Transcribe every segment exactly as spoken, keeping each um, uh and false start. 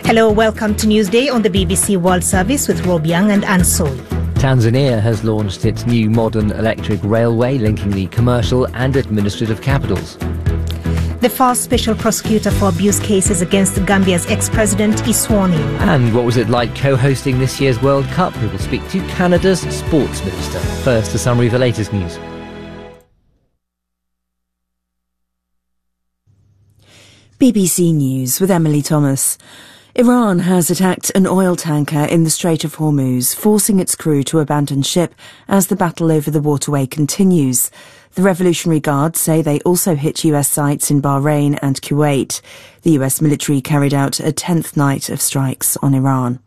Hello, welcome to Newsday on the B B C World Service with Rob Young and Anne Soy. Tanzania has launched its new modern electric railway linking the commercial and administrative capitals. The first special prosecutor for abuse cases against Gambia's ex-president is sworn in. And what was it like co-hosting this year's World Cup? We will speak to Canada's sports minister. First, a summary of the latest news. B B C News with Emily Thomas. Iran has attacked an oil tanker in the Strait of Hormuz, forcing its crew to abandon ship as the battle over the waterway continues. The Revolutionary Guard say they also hit U S sites in Bahrain and Kuwait. The U S military carried out a tenth night of strikes on Iran.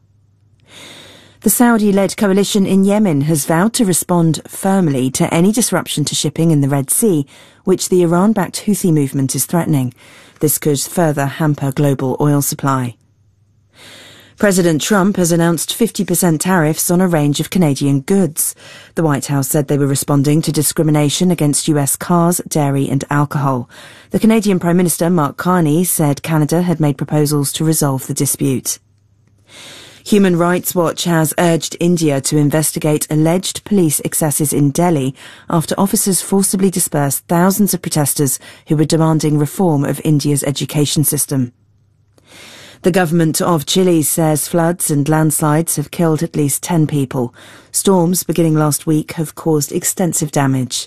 The Saudi-led coalition in Yemen has vowed to respond firmly to any disruption to shipping in the Red Sea, which the Iran-backed Houthi movement is threatening. This could further hamper global oil supply. President Trump has announced fifty percent tariffs on a range of Canadian goods. The White House said they were responding to discrimination against U S cars, dairy and alcohol. The Canadian Prime Minister, Mark Carney, said Canada had made proposals to resolve the dispute. Human Rights Watch has urged India to investigate alleged police excesses in Delhi after officers forcibly dispersed thousands of protesters who were demanding reform of India's education system. The government of Chile says floods and landslides have killed at least ten people. Storms beginning last week have caused extensive damage.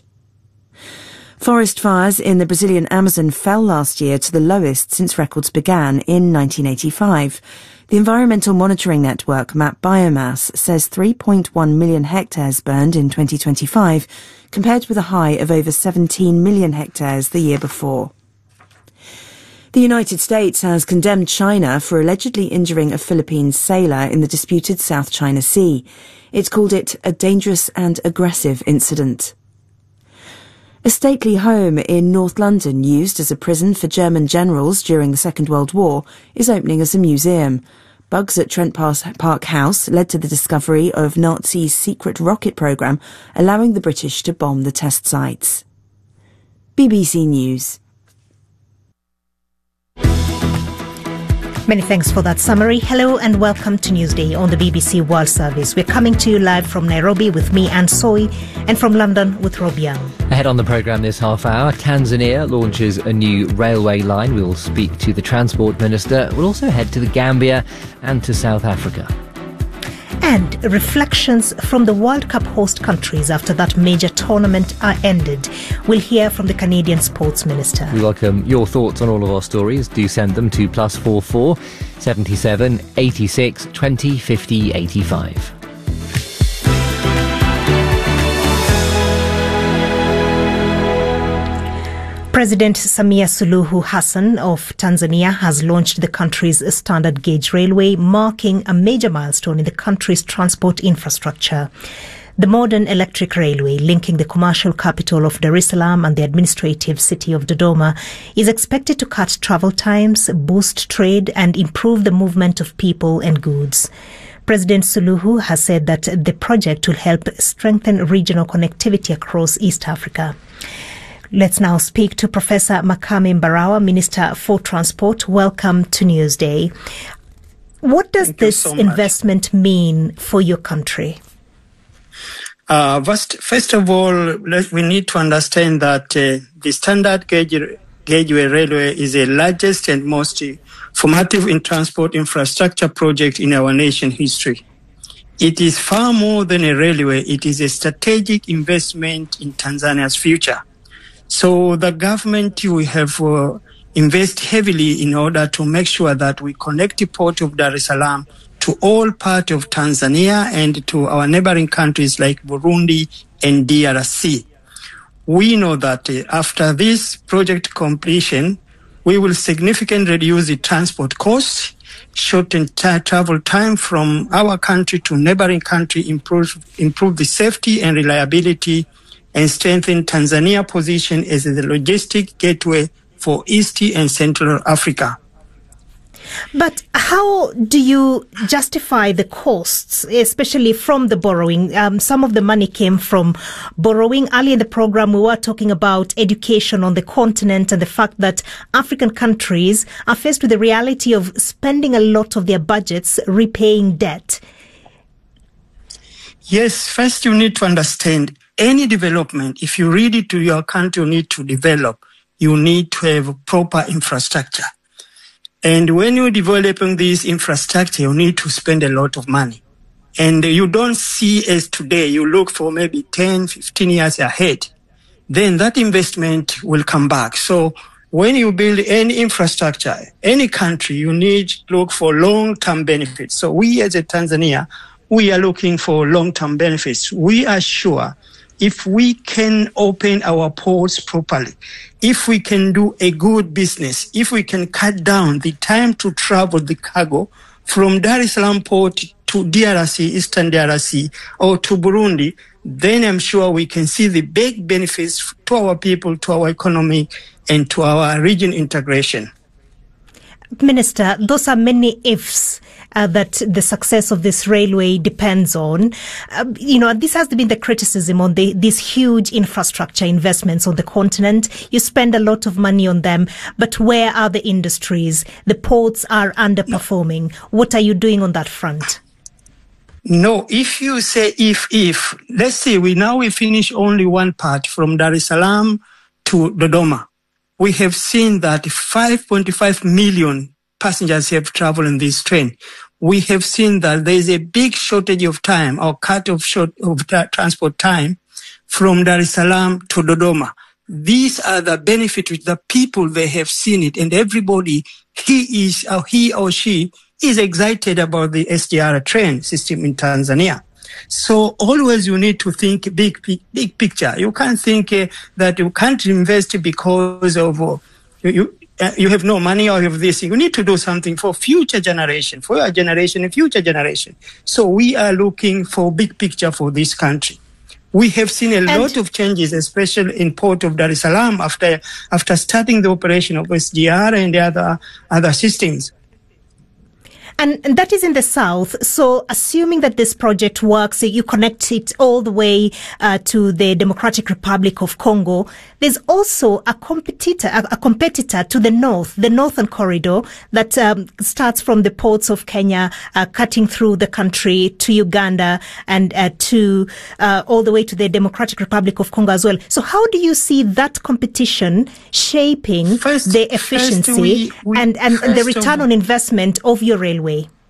Forest fires in the Brazilian Amazon fell last year to the lowest since records began in nineteen eighty-five. The environmental monitoring network Map Biomass says three point one million hectares burned in twenty twenty-five, compared with a high of over seventeen million hectares the year before. The United States has condemned China for allegedly injuring a Philippine sailor in the disputed South China Sea. It's called it a dangerous and aggressive incident. A stately home in North London, used as a prison for German generals during the Second World War, is opening as a museum. Bugs at Trent Park House led to the discovery of Nazis' secret rocket programme, allowing the British to bomb the test sites. B B C News. Many thanks for that summary. Hello and welcome to Newsday on the B B C World Service. We're coming to you live from Nairobi with me, Anne Soy, and from London with Rob Young. Ahead on the programme this half hour, Tanzania launches a new railway line. We'll speak to the Transport Minister. We'll also head to the Gambia and to South Africa. And reflections from the World Cup host countries after that major tournament are ended. We'll hear from the Canadian Sports Minister. We welcome your thoughts on all of our stories. Do send them to plus four four seventy-seven eighty-six twenty fifty eighty-five. President Samia Suluhu Hassan of Tanzania has launched the country's standard gauge railway, marking a major milestone in the country's transport infrastructure. The modern electric railway linking the commercial capital of Dar es Salaam and the administrative city of Dodoma is expected to cut travel times, boost trade and improve the movement of people and goods. President Suluhu has said that the project will help strengthen regional connectivity across East Africa. Let's now speak to Professor Makame Mbarawa, Minister for Transport. Welcome to Newsday. What does Thank this so investment mean for your country? Uh, first, first of all, let, we need to understand that uh, the standard gauge, gaugeway railway is the largest and most uh, formative in transport infrastructure project in our nation history. It is far more than a railway. It is a strategic investment in Tanzania's future. So the government will have uh, invest heavily in order to make sure that we connect the port of Dar es Salaam to all parts of Tanzania and to our neighboring countries like Burundi and D R C. We know that uh, after this project completion, we will significantly reduce the transport costs, shorten t- travel time from our country to neighboring country, improve, improve the safety and reliability, and strengthen Tanzania's position as the logistic gateway for East and Central Africa. But how do you justify the costs, especially from the borrowing? Um, some of the money came from borrowing. Earlier in the program, we were talking about education on the continent and the fact that African countries are faced with the reality of spending a lot of their budgets repaying debt. Yes, first you need to understand any development. If you really to your country, you need to develop. You need to have proper infrastructure. And when you're developing this infrastructure, you need to spend a lot of money. And you don't see as today, you look for maybe ten, fifteen years ahead. Then that investment will come back. So when you build any infrastructure, any country, you need to look for long-term benefits. So we as a Tanzania, we are looking for long-term benefits. We are sure if we can open our ports properly, if we can do a good business, if we can cut down the time to travel the cargo from Dar es Salaam port to D R C, Eastern D R C, or to Burundi, then I'm sure we can see the big benefits to our people, to our economy, and to our region integration. Minister, those are many ifs uh, that the success of this railway depends on. Uh, you know, this has been the criticism on the, these huge infrastructure investments on the continent. You spend a lot of money on them, but where are the industries? The ports are underperforming. No. What are you doing on that front? No, if you say if, if, let's say we now we finish only one part from Dar es Salaam to Dodoma. We have seen that five point five million passengers have traveled in this train. We have seen that there is a big shortage of time or cut of short of tra- transport time from Dar es Salaam to Dodoma. These are the benefits which the people, they have seen it, and everybody, he is or he or she is excited about the S D R train system in Tanzania. So always you need to think big, big picture. You can't think uh, that you can't invest because of uh, you. Uh, you have no money or you have this. You need to do something for future generation, for your generation and future generation. So we are looking for big picture for this country. We have seen a and lot of changes, especially in Port of Dar es Salaam after after starting the operation of S D R and the other other systems. And, and that is in the south. So assuming that this project works, you connect it all the way uh, to the Democratic Republic of Congo. There's also a competitor, a, a competitor to the north, the Northern Corridor that um, starts from the ports of Kenya, uh, cutting through the country to Uganda and uh, to uh, all the way to the Democratic Republic of Congo as well. So how do you see that competition shaping first, the efficiency we, we, and, and the return on investment of your railway?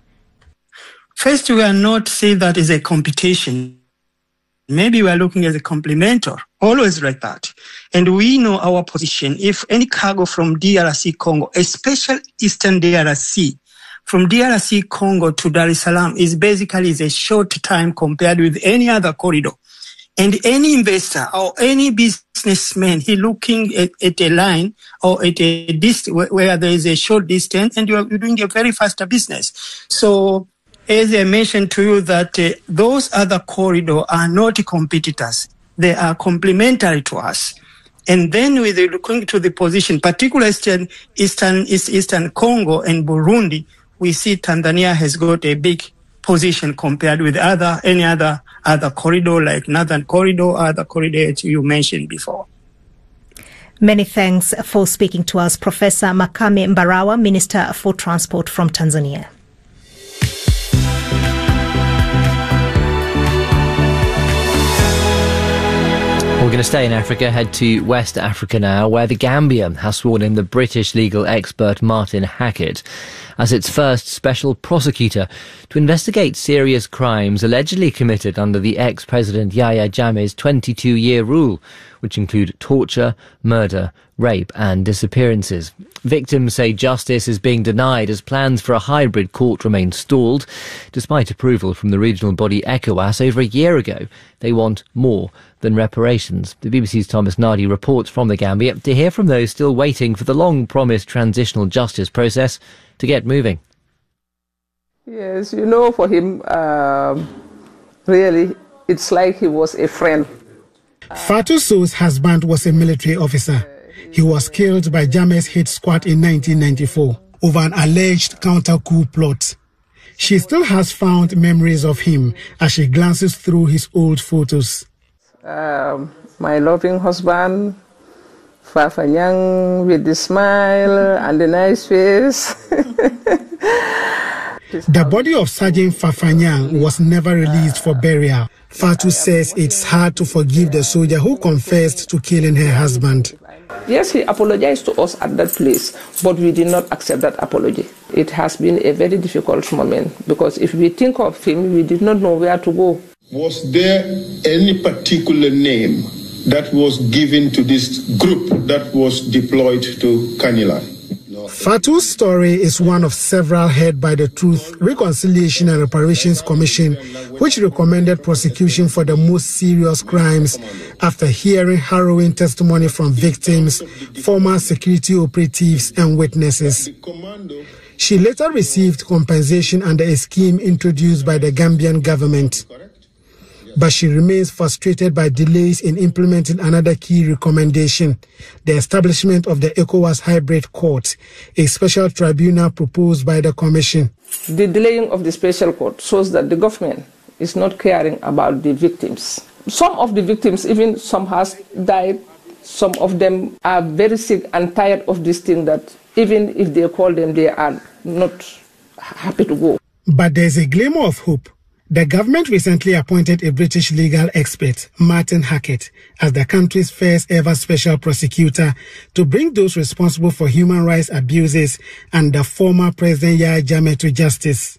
First, we are not saying that is a competition. Maybe we are looking at a complementor, always like that. And we know our position. If any cargo from D R C Congo, especially Eastern D R C, from D R C Congo to Dar es Salaam is basically is a short time compared with any other corridor. And any investor or any businessman, he looking at, at a line or at a distance where there is a short distance and you're, you're doing a very faster business. So as I mentioned to you that uh, those other corridors are not competitors. They are complementary to us. And then with looking to the position, particularly Eastern, Eastern, East, Eastern Congo and Burundi, we see Tanzania has got a big position compared with other any other other corridor like Northern Corridor, other corridors you mentioned before. Many thanks for speaking to us, Professor Makame Mbarawa, Minister for Transport from Tanzania. We're going to stay in Africa, head to West Africa now, where the Gambia has sworn in the British legal expert Martin Hackett as its first special prosecutor to investigate serious crimes allegedly committed under the ex-president Yahya Jammeh's twenty-two-year rule, which include torture, murder, rape and disappearances. Victims say justice is being denied as plans for a hybrid court remain stalled. Despite approval from the regional body ECOWAS over a year ago, they want more than reparations. The B B C's Thomas Nardi reports from the Gambia to hear from those still waiting for the long-promised transitional justice process to get moving. Yes, you know, for him, um, really, it's like he was a friend. Fatou Sowe's husband was a military officer. He was killed by Jammeh's hit squad in nineteen ninety-four. over an alleged counter-coup plot. She still has fond memories of him as she glances through his old photos. Um, my loving husband, Fafanyang, with the smile and the nice face. The body of Sergeant Fafanyang was never released for burial. Fatu says it's hard to forgive the soldier who confessed to killing her husband. Yes, he apologized to us at that place, but we did not accept that apology. It has been a very difficult moment because if we think of him, we did not know where to go. Was there any particular name that was given to this group that was deployed to Kanila? Fatu's story is one of several heard by the Truth, Reconciliation and Reparations Commission, which recommended prosecution for the most serious crimes after hearing harrowing testimony from victims, former security operatives and witnesses. She later received compensation under a scheme introduced by the Gambian government. But she remains frustrated by delays in implementing another key recommendation, the establishment of the ECOWAS Hybrid Court, a special tribunal proposed by the Commission. The delaying of the special court shows that the government is not caring about the victims. Some of the victims, even some has died, some of them are very sick and tired of this thing that even if they call them, they are not happy to go. But there's a glimmer of hope. The government recently appointed a British legal expert, Martin Hackett, as the country's first ever special prosecutor to bring those responsible for human rights abuses and the former President Yahya Jammeh to justice.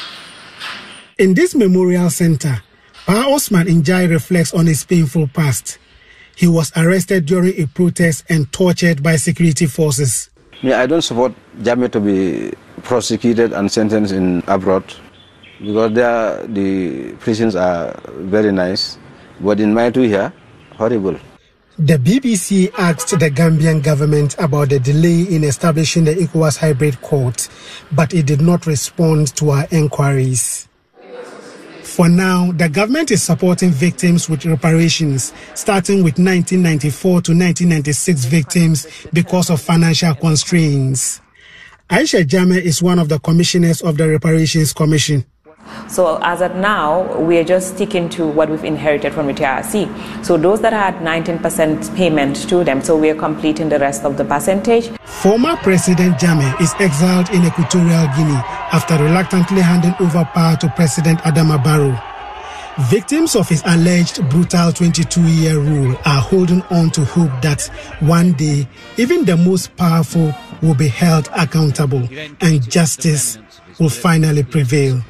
In this memorial center, Pa Osman Njai reflects on his painful past. He was arrested during a protest and tortured by security forces. Yeah, I don't support Jammeh to be prosecuted and sentenced in abroad, because there the prisons are very nice, but in Maitu here, horrible. The B B C asked the Gambian government about the delay in establishing the ECOWAS Hybrid Court, but it did not respond to our enquiries. For now, the government is supporting victims with reparations, starting with nineteen ninety-four to nineteen ninety-six victims because of financial constraints. Aisha Jammeh is one of the commissioners of the Reparations Commission. So as of now, we are just sticking to what we've inherited from the T R C. So those that had nineteen percent payment to them, so we are completing the rest of the percentage. Former President Jammeh is exiled in Equatorial Guinea after reluctantly handing over power to President Adama Barrow. Victims of his alleged brutal twenty-two-year rule are holding on to hope that one day, even the most powerful will be held accountable and justice will finally prevail.